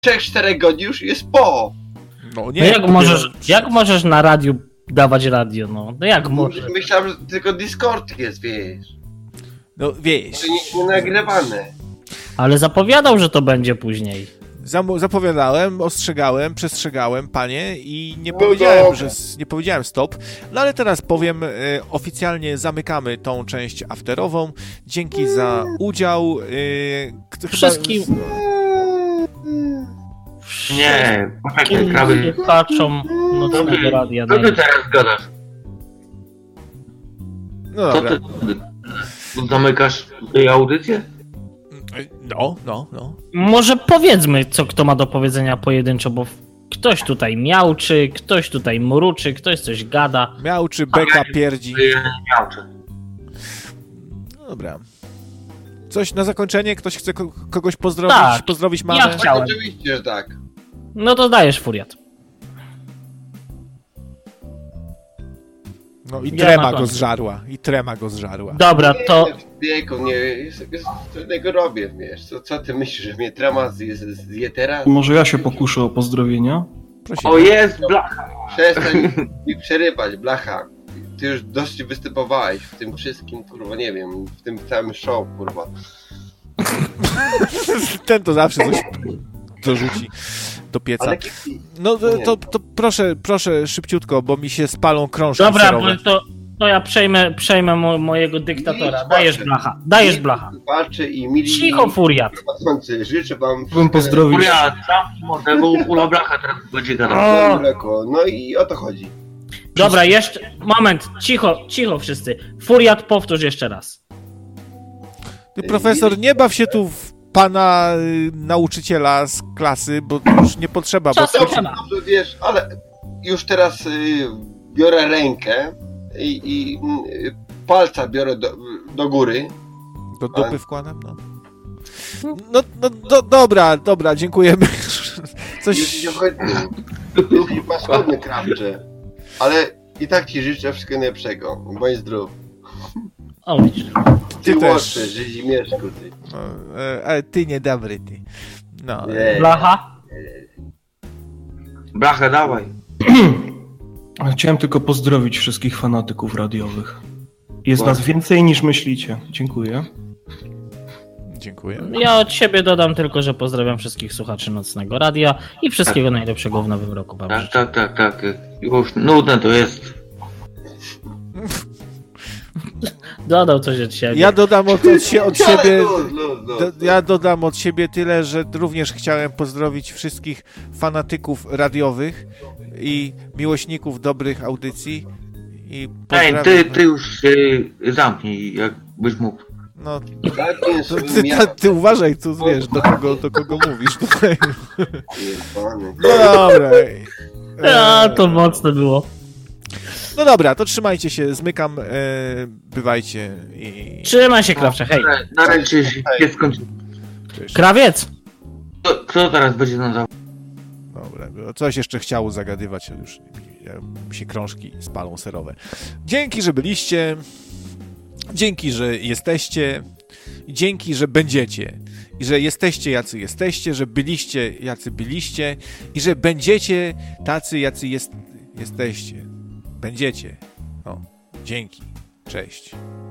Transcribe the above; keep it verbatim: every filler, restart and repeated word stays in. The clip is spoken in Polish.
trzech czterech godzin już jest po. No nie. No jak możesz, jak możesz na radiu dawać radio, no? No jak możesz? Myślałem, że tylko Discord jest, wiesz. No wiesz. To nie, nie nagrywane. Ale zapowiadał, że to będzie później. Zam- zapowiadałem, ostrzegałem, przestrzegałem, panie, i nie No powiedziałem, dobra. że s- nie powiedziałem stop. No ale teraz powiem, e, oficjalnie zamykamy tą część afterową. Dzięki za udział. E, k- Wszystkim- Nie, poczekaj, kraby. Słuchaczom nocnego radia. Co ty teraz gadasz? No Co dobra. ty zamykasz tej audycję? No, no, no. Może powiedzmy, co kto ma do powiedzenia pojedynczo, bo ktoś tutaj miałczy, ktoś tutaj mruczy, ktoś coś gada. Miał czy beka pierdzi. Ja nie miałczę. No dobra. Coś na zakończenie? Ktoś chce ko- kogoś pozdrowić? Tak. Pozdrowić mamę? Ja chciałem. Oczywiście, że tak. No to dajesz furiat. No i Ja trema na go końcu. zżarła. I trema go zżarła. Dobra, to Wieku, nie, jest, jest, co innego robię, wiesz. Co, co ty myślisz, że mnie trema zje, zje teraz? Może ja się pokuszę o pozdrowienia? Prosimy. O, jest blacha! Przestań mi przerywać, blacha. Ty już dość występowałeś w tym wszystkim, kurwa, nie wiem, w tym całym show, kurwa. Ten to zawsze coś dorzuci do pieca. Ale No to, to, to proszę, proszę szybciutko, bo mi się spalą krążki dobra, serowe. bo to, to ja przejmę, przejmę mo, mojego dyktatora. Dajesz blacha, dajesz blacha. Walczy i mili... Cicho, furiat. Patrzący, życzę wam... Bym pozdrowił. Kuria, zamknij mordę, bo ula blacha teraz będzie gadał. O, Mleko. No i o to chodzi. dobra, jeszcze, moment, cicho, cicho wszyscy. Furiat, powtórz jeszcze raz. Ty, profesor, nie baw się tu w pana y, nauczyciela z klasy, bo już nie potrzeba, bo Czasem skończy... pana. Dobrze, wiesz, ale już teraz y, biorę rękę i, i y, palca biorę do, do góry. do dupy wkładam, no. No, no do, dobra, dobra, dziękujemy. Coś... Już nie chodzi. Jesteś paskudny, krawcze. Ale i tak ci życzę wszystkiego najlepszego. Bądź zdrów. O, widzisz. Ty Ty też. młodszy, Rzezimieszku, ty. No, e, ale ty niedobry, ty. No. Nie. Blacha? Blacha, dawaj. Chciałem tylko pozdrowić wszystkich fanatyków radiowych. Jest Bardzo. nas więcej niż myślicie. Dziękuję. Dziękuję. Ja od siebie dodam tylko, że pozdrawiam wszystkich słuchaczy Nocnego Radia i wszystkiego najlepszego w nowym roku wam Tak, życzę. tak, tak, tak. Już nudne to jest. Dodał coś od siebie. Ja dodam od, od, sie, od siebie... Luz, luz, luz. Do, ja dodam od siebie tyle, że również chciałem pozdrowić wszystkich fanatyków radiowych i miłośników dobrych audycji. I Ej, pozdrawiam- ty, ty już się zamknij, jakbyś mógł. No, Zamknij to, sobie ty, miasto, ty, ty uważaj, tu wiesz, do kogo, do kogo mówisz tutaj. jebany. No dobra. A, E, to mocne było. No dobra, to trzymajcie się, zmykam, e, bywajcie i... Trzymaj się, krawcze, hej. Na ręce się skończy. Cześć. Krawiec! Kto, kto teraz będzie nadawał? Dobra, bo coś jeszcze chciało zagadywać, a już ja, mi się krążki spalą serowe. Dzięki, że byliście. Dzięki, że jesteście. Dzięki, że będziecie. I że jesteście jacy jesteście, że byliście jacy byliście i że będziecie tacy jacy jest, jesteście. Będziecie. O, dzięki. Cześć.